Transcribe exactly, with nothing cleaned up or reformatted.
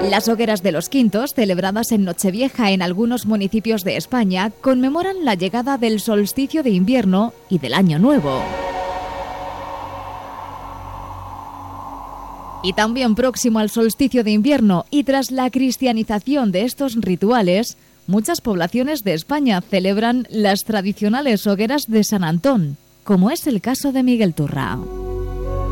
Las hogueras de los Quintos, celebradas en Nochevieja en algunos municipios de España, conmemoran la llegada del solsticio de invierno y del Año Nuevo. Y también próximo al solsticio de invierno y tras la cristianización de estos rituales, muchas poblaciones de España celebran las tradicionales hogueras de San Antón, como es el caso de Miguel Turra.